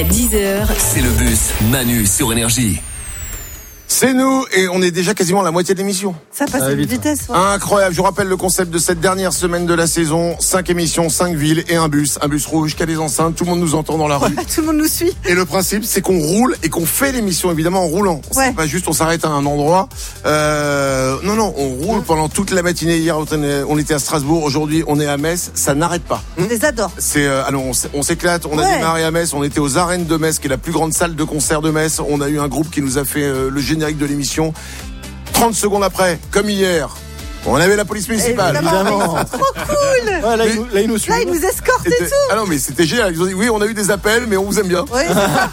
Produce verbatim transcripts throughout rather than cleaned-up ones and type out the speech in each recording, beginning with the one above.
dix heures, c'est le bus Manu sur Énergie. C'est nous et on est déjà quasiment à la moitié de l'émission. Ça passe à une vitesse. Ouais. Incroyable. Je vous rappelle le concept de cette dernière semaine de la saison. Cinq émissions, cinq villes et un bus. Un bus rouge qui a des enceintes. Tout le monde nous entend dans la rue. Ouais, tout le monde nous suit. Et le principe, c'est qu'on roule et qu'on fait l'émission évidemment en roulant. Ouais. C'est pas juste on s'arrête à un endroit. Euh, non, non, on roule mmh. pendant toute la matinée. Hier, on était à Strasbourg. Aujourd'hui, on est à Metz. Ça n'arrête pas. Je les adore. C'est, euh, alors on, on s'éclate. On a ouais. démarré à Metz. On était aux Arènes de Metz, qui est la plus grande salle de concert de Metz. On a eu un groupe qui nous a fait euh, le générique de l'émission. trente secondes après, comme hier, on avait la police municipale. Évidemment. C'est trop cool. Ouais, là, mais, il, là, il nous suit. Là, ils nous escortent et tout. Ah non, mais c'était génial. Ils ont dit, oui, on a eu des appels, mais on vous aime bien. Oui.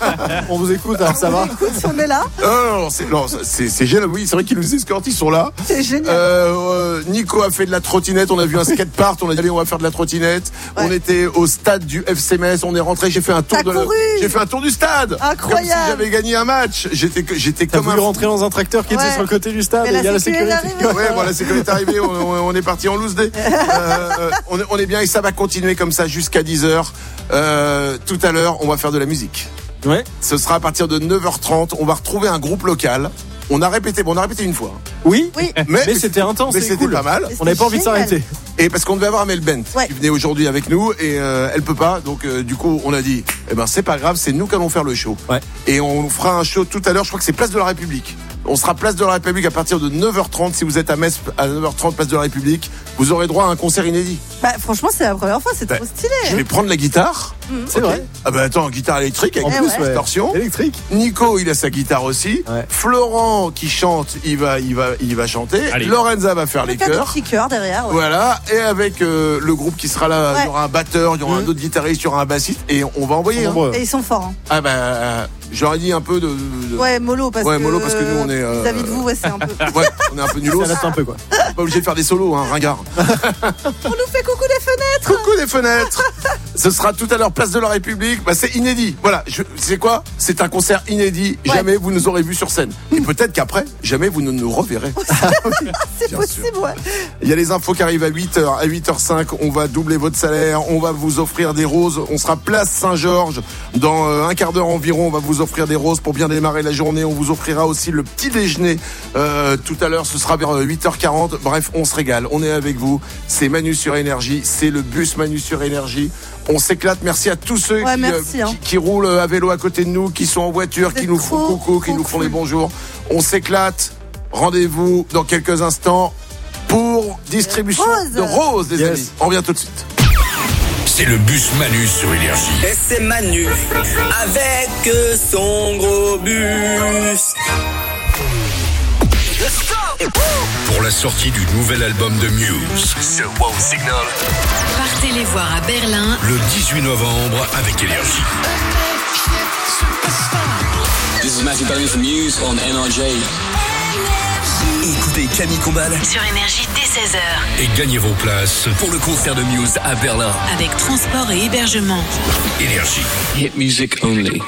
On vous écoute, alors ça on va. On vous écoute si on est là. Non, non, c'est, non c'est, c'est génial. Oui, c'est vrai qu'ils nous escortent, ils sont là. C'est génial. Euh, euh, Nico a fait de la trottinette. On a vu un skatepark. On a dit, allez, on va faire de la trottinette. Ouais. On était au stade du F C Metz. On est rentré. J'ai fait un tour T'as de. couru. J'ai fait un tour du stade. Incroyable. Comme si j'avais gagné un match. J'étais, j'étais T'as comme voulu un. rentrer dans un tracteur qui ouais. était sur le côté du stade et il y a la sécurité. Ouais, bon, la sécurité est arrivée. On, on, on est parti en loose day. Euh, on, on est bien et ça va continuer comme ça jusqu'à dix heures. Euh, tout à l'heure, on va faire de la musique. Ouais. Ce sera à partir de neuf heures trente. On va retrouver un groupe local. On a répété, bon, on a répété une fois. Oui, oui. Mais, mais c'était intense, mais c'était cool. pas mal. On n'avait pas envie de s'arrêter. Et parce qu'on devait avoir Amel Bent ouais. qui venait aujourd'hui avec nous et euh, elle peut pas. Donc euh, du coup, on a dit, eh ben c'est pas grave, c'est nous qui allons faire le show. Ouais. Et on fera un show tout à l'heure. Je crois que c'est Place de la République. On sera Place de la République à partir de neuf heures trente. Si vous êtes à Metz à neuf heures trente, Place de la République, vous aurez droit à un concert inédit. Bah franchement, c'est la première fois, c'est bah, trop stylé. Je vais prendre la guitare. Mmh. C'est okay. vrai. Ah bah attends, guitare électrique avec en plus ouais. distorsion. Électrique. Nico, il a sa guitare aussi. Ouais. Florent qui chante, il va, il va, il va chanter. Allez. Lorenza va faire on les chœurs. chœurs. Des petits chœurs derrière. Ouais. Voilà. Et avec euh, le groupe qui sera là, ouais. il y aura un batteur, il y aura mmh. un autre guitariste, il y aura un bassiste et on va envoyer. Hein. Et ils sont forts. Hein. Ah bah, euh, j'aurais dit un peu de, de... ouais mollo parce ouais, que. mollo parce que nous on est. Euh... Vis-à-vis de vous, ouais, c'est un peu. ouais, on est un peu nulos. Ça un peu quoi. On est pas obligé de faire des solos, hein, ringard. On nous fait coucou des fenêtres. Coucou des fenêtres. Ce sera tout à l'heure Place de la République. Bah, c'est inédit. Voilà. Je, c'est quoi? C'est un concert inédit. Ouais. Jamais vous nous aurez vu sur scène. Et peut-être qu'après, jamais vous ne nous reverrez. C'est Bien possible, sûr. Ouais. Il y a les infos qui arrivent à huit heures. À huit heures cinq, on va doubler votre salaire. On va vous offrir des roses. On sera Place Saint-Georges. Dans euh, un quart d'heure environ, on va vous offrir des roses pour bien démarrer la journée. On vous offrira aussi le petit déjeuner. Euh, tout à l'heure, ce sera vers huit heures quarante. Bref, on se régale. On est avec vous. C'est Manu sur Énergie. C'est le bus Manu sur Énergie. On s'éclate. Merci à tous ceux ouais, qui, merci, euh, hein. qui, qui roulent à vélo à côté de nous, qui sont en voiture, C'est qui nous trop, font coucou, qui nous font les bonjours. On s'éclate. Rendez-vous dans quelques instants pour distribution Rose. de roses, les yes. amis. On revient tout de suite. C'est le bus Manu sur Énergie. Et c'est Manu avec son gros bus. Pour la sortie du nouvel album de Muse, The Wow Signal. Partez les voir à Berlin le dix-huit novembre avec Énergie. This is Matthew Bellamy from Muse on N R J. Écoutez Camille Combal sur Énergie dès seize heures. Et gagnez vos places pour le concert de Muse à Berlin. Avec transport et hébergement. Énergie. Hit music only.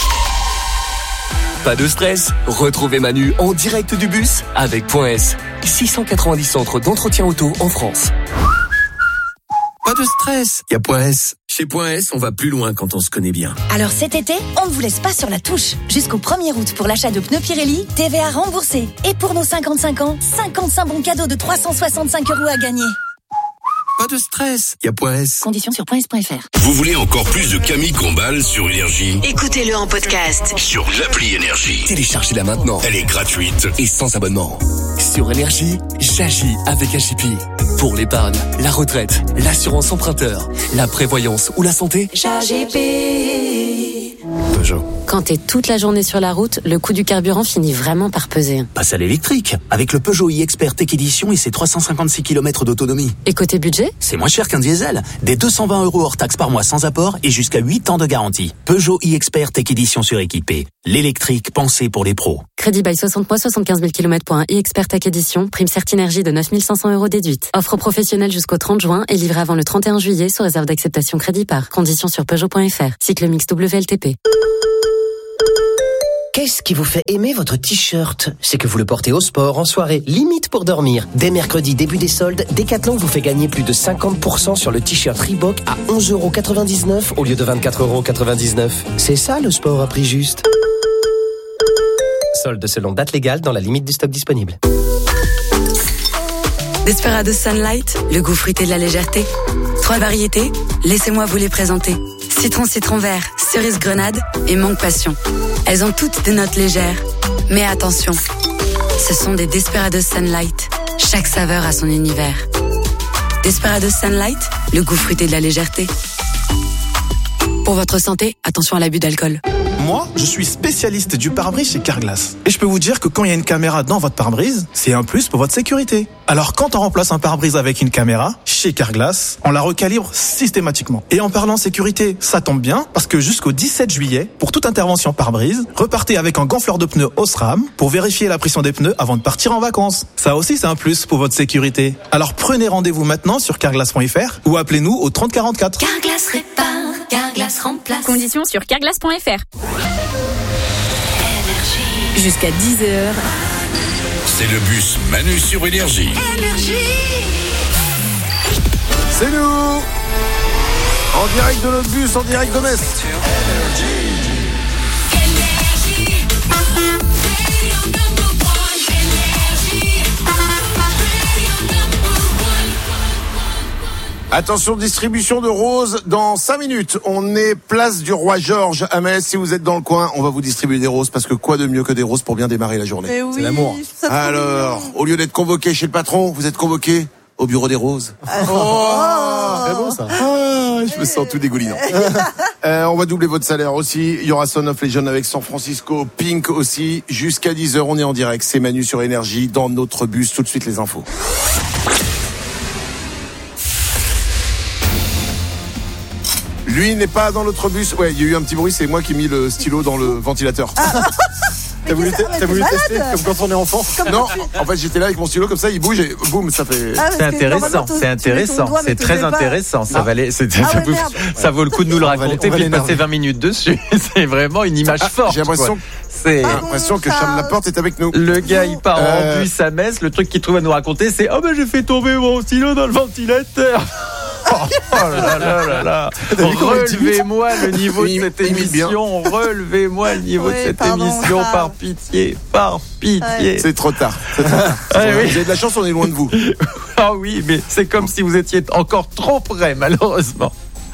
Pas de stress, retrouvez Manu en direct du bus avec Point S. six cent quatre-vingt-dix centres d'entretien auto en France. Pas de stress, y a Point S. Chez Point S, on va plus loin quand on se connaît bien. Alors cet été, on ne vous laisse pas sur la touche. Jusqu'au premier août pour l'achat de pneus Pirelli, T V A remboursé. Et pour nos cinquante-cinq ans, cinquante-cinq bons cadeaux de trois cent soixante-cinq euros à gagner. Pas de stress, y a Point S. Conditions sur point s point f r. Vous voulez encore plus de Camille Combal sur Énergie? Écoutez-le en podcast sur l'appli Énergie. Téléchargez-la maintenant. Elle est gratuite et sans abonnement. Sur Énergie, j'agis avec H I P. Pour l'épargne, la retraite, l'assurance emprunteur, la prévoyance ou la santé, J'agis. Peugeot. Quand t'es toute la journée sur la route, le coût du carburant finit vraiment par peser. Passe à l'électrique, avec le Peugeot e-Expert Tech Edition et ses trois cent cinquante-six kilomètres d'autonomie. Et côté budget ? C'est moins cher qu'un diesel. Des deux cent vingt euros hors taxe par mois sans apport et jusqu'à huit ans de garantie. Peugeot e-Expert Tech Edition suréquipé. L'électrique pensé pour les pros. Crédit bail soixante mois, soixante-quinze mille kilomètres pour un e-Expert Tech Edition. Prime Certinergie de neuf mille cinq cents euros déduite. Offre professionnelle jusqu'au trente juin et livrée avant le trente et un juillet sous réserve d'acceptation crédit par. Conditions sur Peugeot point f r. Cycle mix W L T P. Qu'est-ce qui vous fait aimer votre t-shirt ? C'est que vous le portez au sport, en soirée, limite pour dormir. Dès mercredi, début des soldes, Decathlon vous fait gagner plus de cinquante pour cent sur le t-shirt Reebok à onze euros quatre-vingt-dix-neuf au lieu de vingt-quatre euros quatre-vingt-dix-neuf. C'est ça le sport à prix juste. Solde selon date légale dans la limite du stock disponible. Desperados Sunlight, le goût fruité de la légèreté. Trois variétés, laissez-moi vous les présenter. Citron citron vert, cerise grenade et mangue passion. Elles ont toutes des notes légères. Mais attention, ce sont des Desperados Sunlight. Chaque saveur a son univers. Desperados Sunlight, le goût fruité de la légèreté. Pour votre santé, attention à l'abus d'alcool. Moi, je suis spécialiste du pare-brise chez Carglass. Et je peux vous dire que quand il y a une caméra dans votre pare-brise, c'est un plus pour votre sécurité. Alors quand on remplace un pare-brise avec une caméra, chez Carglass, on la recalibre systématiquement. Et en parlant sécurité, ça tombe bien, parce que jusqu'au dix-sept juillet, pour toute intervention pare-brise, repartez avec un gonfleur de pneus Osram pour vérifier la pression des pneus avant de partir en vacances. Ça aussi, c'est un plus pour votre sécurité. Alors prenez rendez-vous maintenant sur carglass point f r ou appelez-nous au trente quarante-quatre. Carglass répare, Carglass remplace. Conditions sur carglass point f r. Jusqu'à dix heures. C'est le bus Manu sur Énergie. Énergie. C'est nous. En direct de notre bus, en direct de Metz. Attention, distribution de roses dans cinq minutes. On est place du Roi Georges à Metz. Si vous êtes dans le coin, on va vous distribuer des roses parce que quoi de mieux que des roses pour bien démarrer la journée. Oui, c'est l'amour. Alors, au lieu d'être convoqué chez le patron, vous êtes convoqué au bureau des roses. Oh, c'est bon ça. Ah, je me sens tout dégoulinant. euh, on va doubler votre salaire aussi. Il y aura Son of Legend avec San Francisco, Pink aussi. Jusqu'à dix heures, on est en direct. C'est Manu sur Énergie dans notre bus. Tout de suite les infos. Lui n'est pas dans l'autre bus. Ouais, il y a eu un petit bruit, c'est moi qui ai mis le stylo dans le ventilateur. Ah. T'as voulu, t- t'as voulu tester comme quand on est enfant? Non, en fait j'étais là avec mon stylo comme ça, il bouge et boum, ça fait. Ah, c'est intéressant, c'est intéressant, doigt, c'est très intéressant. Ça, valait, c'est, ah ça, ouais, vaut, ça vaut le coup de nous le raconter puis de passer vingt minutes dessus. C'est vraiment une image ah, forte. J'ai l'impression, c'est... J'ai l'impression que Charles Laporte est avec nous. Le gars il part euh... en bus à Metz, le truc qu'il trouve à nous raconter c'est oh ben j'ai fait tomber mon stylo dans le ventilateur. Oh, oh là là là là. Relevez-moi le niveau de cette émission. Relevez-moi le niveau de cette émission par pitié, par pitié. C'est trop tard. C'est trop tard. C'est trop tard. Vous avez de la chance, on est loin de vous. Ah oui, mais c'est comme si vous étiez encore trop près, malheureusement.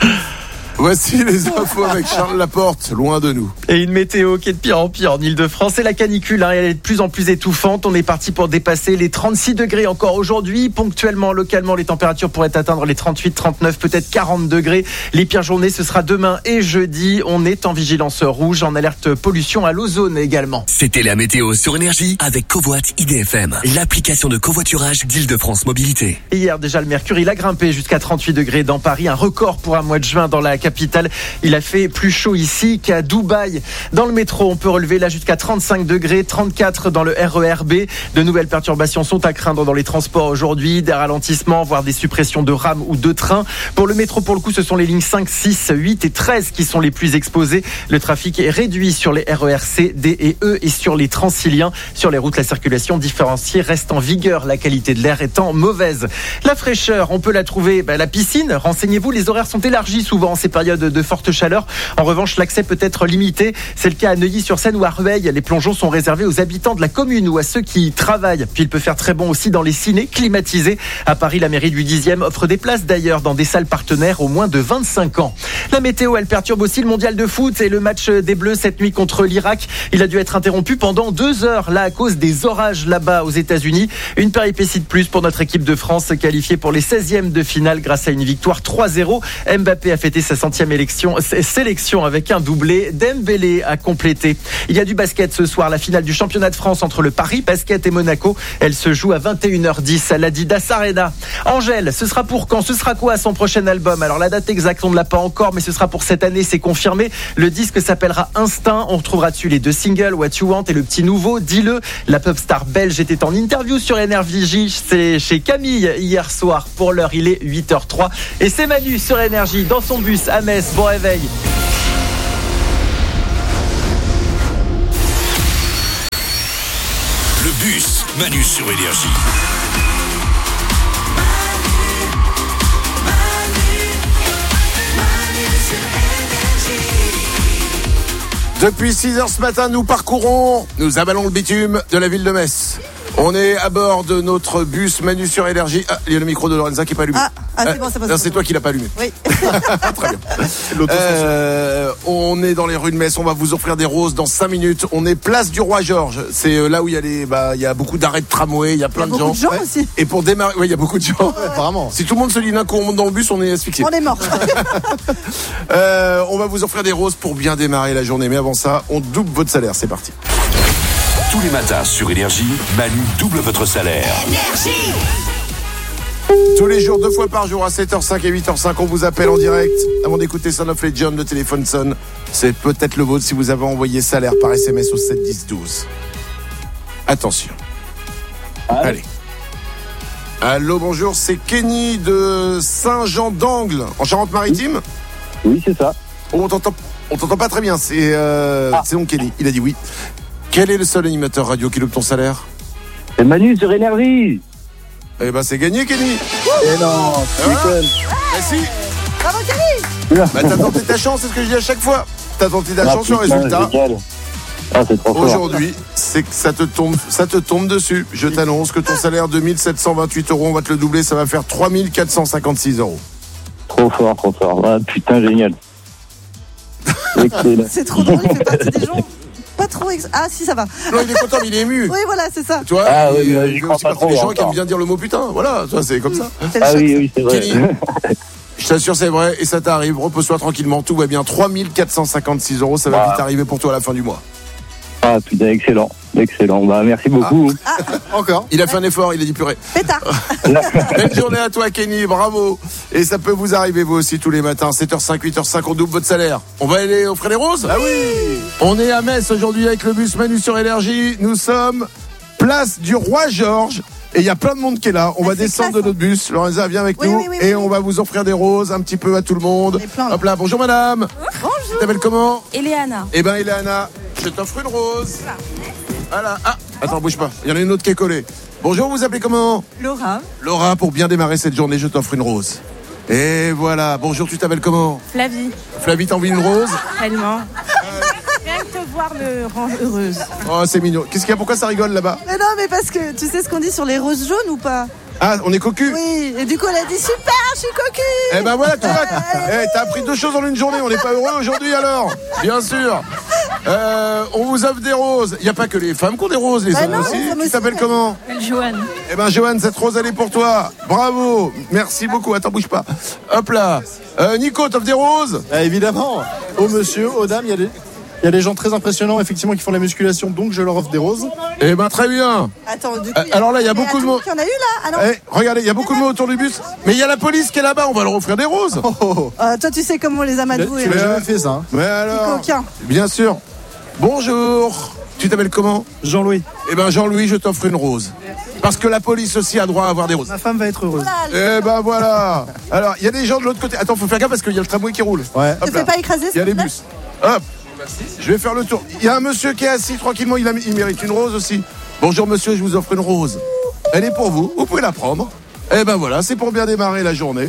Voici les infos avec Charles Laporte, loin de nous. Et une météo qui est de pire en pire en Ile-de-France. C'est la canicule, hein, elle est de plus en plus étouffante. On est parti pour dépasser les trente-six degrés encore aujourd'hui. Ponctuellement, localement, les températures pourraient atteindre les trente-huit, trente-neuf, peut-être quarante degrés. Les pires journées, ce sera demain et jeudi. On est en vigilance rouge, en alerte pollution à l'ozone également. C'était la météo sur Énergie avec Covoit I D F M, l'application de covoiturage d'Île-de-France Mobilité. Et hier, déjà, le mercure, il a grimpé jusqu'à trente-huit degrés dans Paris. Un record pour un mois de juin dans la capitale. Il a fait plus chaud ici qu'à Dubaï. Dans le métro, on peut relever là jusqu'à trente-cinq degrés, trente-quatre dans le R E R B. De nouvelles perturbations sont à craindre dans les transports aujourd'hui, des ralentissements, voire des suppressions de rames ou de trains. Pour le métro, pour le coup, ce sont les lignes cinq, six, huit et treize qui sont les plus exposées. Le trafic est réduit sur les R E R C, D et E et sur les Transiliens. Sur les routes, la circulation différenciée reste en vigueur, la qualité de l'air étant mauvaise. La fraîcheur, on peut la trouver bah, la piscine. Renseignez-vous, les horaires sont élargis souvent en ces périodes de forte chaleur. En revanche, l'accès peut être limité. C'est le cas à Neuilly-sur-Seine ou à Rueil. Les plongeons sont réservés aux habitants de la commune ou à ceux qui y travaillent. Puis il peut faire très bon aussi dans les cinés climatisés. À Paris, la mairie du dixième offre des places d'ailleurs dans des salles partenaires aux moins de vingt-cinq ans. La météo, elle perturbe aussi le mondial de foot et le match des Bleus cette nuit contre l'Irak. Il a dû être interrompu pendant deux heures là à cause des orages là-bas aux États-Unis. Une péripétie de plus pour notre équipe de France qualifiée pour les seizièmes de finale grâce à une victoire trois zéro. Mbappé a fêté sa centième élection, sélection avec un doublé. Dembélé a complété. Il y a du basket ce soir, la finale du championnat de France entre le Paris Basket et Monaco. Elle se joue à vingt et une heures dix à l'Adidas Arena. Angèle, ce sera pour quand? Ce sera quoi à son prochain album? Alors la date exacte, on ne l'a pas encore, mais ce sera pour cette année, c'est confirmé. Le disque s'appellera Instinct. On retrouvera dessus les deux singles, What You Want et le petit nouveau, Dis-le. La pop star belge était en interview sur Énergie. C'est chez Camille hier soir. Pour l'heure, il est huit heures trois. Et c'est Manu sur Énergie dans son bus à Metz. Bon réveil. Manu sur Énergie. Depuis six heures ce matin, nous parcourons, nous avalons le bitume de la ville de Metz. On est à bord de notre bus Manu sur Énergie. Ah, il y a le micro de Lorenza qui n'est pas allumé. Ah, ah c'est bon, ça passe. Non, c'est toi qui l'as pas allumé. Oui. Très bien. Euh, on est dans les rues de Metz. On va vous offrir des roses dans cinq minutes. On est place du Roi Georges. C'est là où il y a les, bah, il y a beaucoup d'arrêts de tramway. Il y a plein il y a de gens. beaucoup de gens ouais. aussi. Et pour démarrer, oui, il y a beaucoup de gens. Ouais, ouais. Vraiment. Si tout le monde se dit d'un coup, on monte dans le bus, on est asphyxié. On est mort. euh, on va vous offrir des roses pour bien démarrer la journée. Mais avant ça, on double votre salaire. C'est parti. Tous les matins sur Énergie, Manu double votre salaire. Énergie. Tous les jours, deux fois par jour, à sept heures cinq et huit heures cinq, on vous appelle en direct. Avant d'écouter Son of Legend, le téléphone sonne. C'est peut-être le vôtre si vous avez envoyé salaire par S M S au sept dix douze. Attention. Allez. Allez. Allô, bonjour, c'est Kenny de Saint-Jean-d'Angle, en Charente-Maritime. Oui, c'est ça. Oh, on t'entend, on t'entend pas très bien, c'est, euh, ah. c'est donc Kenny, il a dit oui. Quel est le seul animateur radio qui loupe ton salaire? C'est Manu sur Énergie. Eh ben c'est gagné, Kenny. Eh non, tu déconnes. Eh si. Bravo, Kenny. Bah t'as tenté ta chance, c'est ce que je dis à chaque fois. T'as tenté ta ah, chance, le résultat. Ah, c'est trop fort. Aujourd'hui, c'est que ça te tombe, ça te tombe dessus. Je t'annonce que ton salaire de mille sept cent vingt-huit euros, on va te le doubler, ça va faire trois mille quatre cent cinquante-six euros. Trop fort, trop fort. Ah, putain, génial. C'est trop drôle, il fait partie des gens. Pas trop ex... Ah si ça va. Non il est content mais il est ému. Oui voilà c'est ça. Tu vois, ah, oui, il, oui, il fait aussi partie des gens qui aiment bien dire le mot putain. Voilà, ça c'est comme ça. C'est ah oui oui c'est vrai. Kenny, je t'assure c'est vrai et ça t'arrive. Repose-toi tranquillement, tout va bien. trois mille quatre cent cinquante-six euros, ça va ah. vite arriver pour toi à la fin du mois. Ah putain excellent, excellent. Bah merci beaucoup. Ah. Ah. Encore. Il a fait un effort, il a dit purée. Pétard. Belle journée à toi Kenny, bravo. Et ça peut vous arriver vous aussi tous les matins, sept heures cinq, huit heures cinq, on double votre salaire. On va aller offrir les roses. Ah oui. On est à Metz aujourd'hui avec le bus Manu sur Énergie. Nous sommes place du Roi Georges. Et il y a plein de monde qui est là. On ah, va descendre classe, de notre bus. Lorenza, viens avec oui, nous. Oui, oui, et oui. on va vous offrir des roses un petit peu à tout le monde. Hop là, bonjour madame. Bonjour. Tu t'appelles comment? Eleana. Eh ben Eleana, je t'offre une rose. Voilà. Ah, attends, bouge pas. Il y en a une autre qui est collée. Bonjour, vous appelez comment? Laura. Laura, pour bien démarrer cette journée, je t'offre une rose. Et voilà. Bonjour, tu t'appelles comment? Flavie. Flavie, t'as envie d'une rose? Tellement. Rien que te voir me rend heureuse. Oh, c'est mignon. Qu'est-ce qu'il y a? Pourquoi ça rigole là-bas? Mais non, mais parce que tu sais ce qu'on dit sur les roses jaunes ou pas? Ah, on est cocu? Oui, et du coup, elle a dit super, je suis cocu. Eh ben voilà, tu vois, eh, t'as appris deux choses en une journée. On n'est pas heureux aujourd'hui alors? Bien sûr. Euh, on vous offre des roses. Il n'y a pas que les femmes qui ont des roses, les bah hommes non, aussi. Tu t'appelles comment? Joanne. Eh ben Joanne, cette rose elle est pour toi. Bravo. Merci beaucoup. Attends, bouge pas. Hop là. Euh, Nico, t'offres des roses? Ah, évidemment. Aux monsieur, aux dames, il y a des... Il y a des gens très impressionnants, effectivement, qui font la musculation, donc je leur offre des roses. Eh ben, très bien. Attends, du coup, euh, alors là, il y a beaucoup de mots. Il y en a eu là. Ah non. Eh, regardez, il y a beaucoup de mots autour du bus. Mais il y a la police qui est là-bas, on va leur offrir des roses. Oh, oh. Euh, toi, tu sais comment on les amadou. Tu l'as jamais fait ça. Hein. Mais alors. Coquin. Bien sûr. Bonjour. Tu t'appelles comment? Jean-Louis. Eh ben, Jean-Louis, je t'offre une rose. Parce que la police aussi a droit à avoir des roses. Ma femme va être heureuse. Eh ben voilà. Alors, il y a des gens de l'autre côté. Attends, faut faire gaffe parce qu'il y a le tramway qui roule. Ouais. Ne fais pas écraser. Il y a les bus. Hop. Je vais faire le tour. Il y a un monsieur qui est assis tranquillement, il, a, il mérite une rose aussi. Bonjour monsieur, je vous offre une rose. Elle est pour vous, vous pouvez la prendre. Eh ben voilà, c'est pour bien démarrer la journée.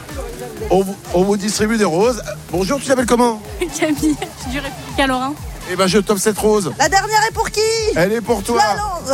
On vous, on vous distribue des roses. Bonjour, tu t'appelles comment? Camille, je dirais qu'à Laurent. Eh ben je t'offre cette rose. La dernière est pour qui? Elle est pour toi.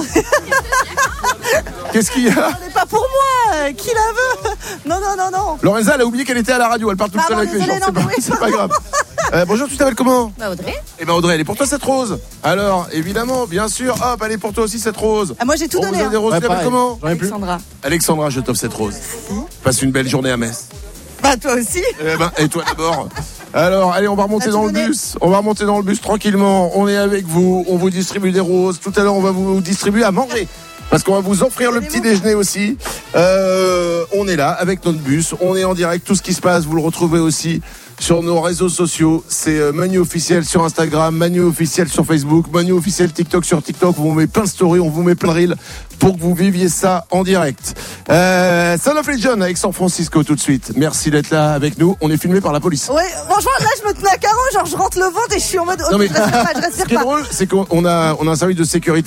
Qu'est-ce qu'il y a? Elle n'est pas pour moi. Qui la veut? Non, non, non, non. Lorenza, elle a oublié qu'elle était à la radio. Elle parle toute seule avec les gens. C'est pas, c'est pas grave. Euh, bonjour, tu t'appelles comment? Bah Audrey. Eh ben Audrey, elle est pour toi cette rose. Alors, évidemment, bien sûr, hop, elle est pour toi aussi cette rose. Ah, moi j'ai tout on donné. Vous avez des roses, ouais, tu t'appelles comment? Alexandra. Alexandra, je t'offre cette rose. Mmh. Passe une belle journée à Metz. Bah toi aussi. Eh ben, et toi d'abord. Alors, allez, on va remonter dans le bus. On va remonter dans le bus tranquillement. On est avec vous. On vous distribue des roses. Tout à l'heure, on va vous distribuer à manger. Parce qu'on va vous offrir le petit déjeuner aussi. Euh, on est là avec notre bus. On est en direct. Tout ce qui se passe, vous le retrouvez aussi sur nos réseaux sociaux. C'est Manu officiel sur Instagram, Manu officiel sur Facebook, Manu officiel TikTok sur TikTok. On vous met plein de stories, on vous met plein de reels pour que vous viviez ça en direct. Euh, Son of Legend avec San Francisco tout de suite. Merci d'être là avec nous. On est filmé par la police. Ouais, franchement, là, je me tenais à carreau, genre je rentre le ventre et je suis en mode. Non mais, je respire pas, je respire ce qui est pas. drôle, c'est qu'on a, on a un service de sécurité